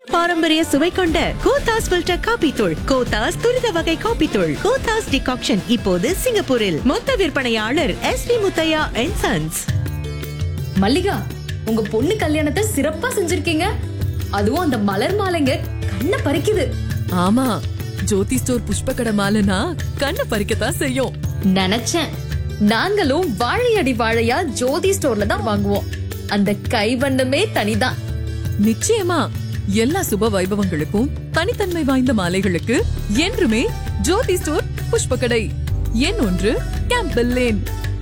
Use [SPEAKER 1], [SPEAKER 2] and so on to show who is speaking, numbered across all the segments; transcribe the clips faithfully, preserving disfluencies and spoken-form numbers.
[SPEAKER 1] பாரம்பரிய சுவை கொண்ட கோத்தாஸ் ஃபில்டர் காபி தூள், கோத்தாஸ் துரித வகை காபி தூள், கோத்தாஸ் டிகாக்ஷன் இப்போது சிங்கப்பூரில். மொத்த விற்பனையாளர் S B Muthiah and sons.
[SPEAKER 2] Mallika, உங்க பொண்ணு கல்யாணத்தை சிறப்பா செஞ்சிருக்கீங்க. அதுவும் அந்த மலர் மாலைங்க கண்ணை பறிக்குது.
[SPEAKER 3] ஆமா, ஜோதி ஸ்டோர் புஷ்ப கடை மாலைனா கண்ணை பறிக்கத்தான் செய்யும்.
[SPEAKER 2] நினைச்சேன். நாங்களும் வாழையடி வாழையா ஜோதி ஸ்டோர்ல தான் வாங்குவோம். அந்த கைவண்ணமே தனிதான்.
[SPEAKER 3] நிச்சயமா எல்லா சுப வைபவங்களுக்கும் தனித்தன்மை வாய்ந்த மாலைகளுக்கு என்றுமே ஜோதி ஸ்டோர் புஷ்ப கடை. எண் ஒன்று, கேம்பல் லேன்.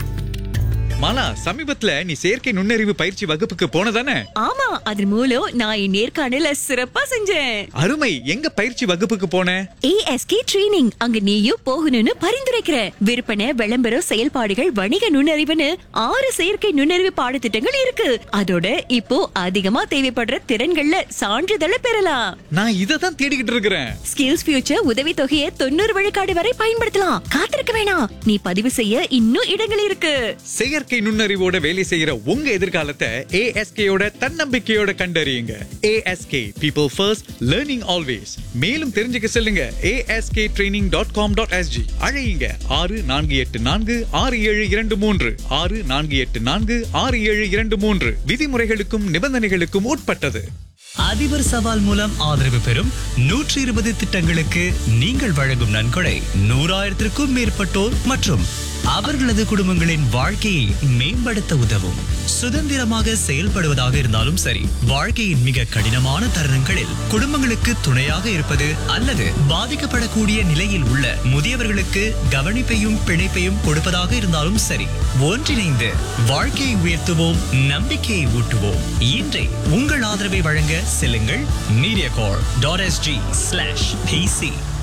[SPEAKER 4] மாலா, சமீபத்துல நீ செயற்கை நுண்ணறிவு பயிற்சி வகுப்புக்கு போனதானே?
[SPEAKER 1] ஆமா, அது மூலம் நான் என் நேர்காணல சிறப்பா செஞ்சேன்.
[SPEAKER 4] அருமை. எங்க பயிற்சி வகுப்புக்கு போன?
[SPEAKER 1] ASK training. அங்க நீயும் போகணும்னு பரிந்துரைக்கிற. விற்பனை, விளம்பரம், செயல்பாடுகள், வணிக நுண்ணறிவுன்னு ஆறு செயற்கை நுண்ணறிவு பாடத்திட்டங்கள் இருக்கு. அதோட இப்போ அதிகமா தேவைப்படுற திறன்கள்ல சான்றிதழை பெறலாம்.
[SPEAKER 4] நான் இததான் தேடிக்கிட்டு இருக்கிறேன்.
[SPEAKER 1] ஸ்கில்ஸ் ஃபியூச்சர் உதவி தொகையை தொண்ணூறு விழுக்காடு வரை பயன்படுத்தலாம். காத்திருக்க வேணாம், நீ பதிவு செய்ய இன்னும் இடங்கள் இருக்கு.
[SPEAKER 4] செயற்கை நுண்ணறிவோட வேலை செய்யற உங்க எதிர்காலத்தை ஏஎஸ்கேயோட தன்னம்பிக்கையோட கண்டறியுங்க. ASK, people first, learning always. மேலும் தெரிஞ்சுக்க செல்லுங்க ASK training dot com dot SG. அழையுங்க ஆறு நான்கு எட்டு நான்கு ஆறு ஏழு இரண்டு மூன்று ஆறு நான்கு எட்டு நான்கு ஆறு ஏழு இரண்டு மூன்று. விதிமுறைகளுக்கும் நிபந்தனைகளுக்கும் உட்பட்டது.
[SPEAKER 5] அதிபர் சவால் மூலம் ஆதரவு பெறும் நூற்றி இருபது திட்டங்களுக்கு நீங்கள் வழங்கும் நன்கொடை நூறாயிரத்திற்கும் மேற்பட்டோர் மற்றும் அவர்களது குடும்பங்களின் வாழ்க்கையை மேம்படுத்த உதவும். சுதந்திரமாக செயல்படுவதாக இருந்தாலும் சரி, வாழ்க்கையின் மிக கடினமான தருணங்களில் குடும்பங்களுக்கு துணையாக இருப்பது அல்லது பாதிக்கப்படக்கூடிய நிலையில் உள்ள முதியவர்களுக்கு கவனிப்பையும் பிணைப்பையும் கொடுப்பதாக இருந்தாலும் சரி, ஒன்றிணைந்து வாழ்க்கையை உயர்த்துவோம், நம்பிக்கையை ஊட்டுவோம். இன்றை உங்கள் ஆதரவை வழங்க செல்லுங்கள் மீடியாகார் டாட் எஸ்ஜி ஸ்லாஷ் பிசி.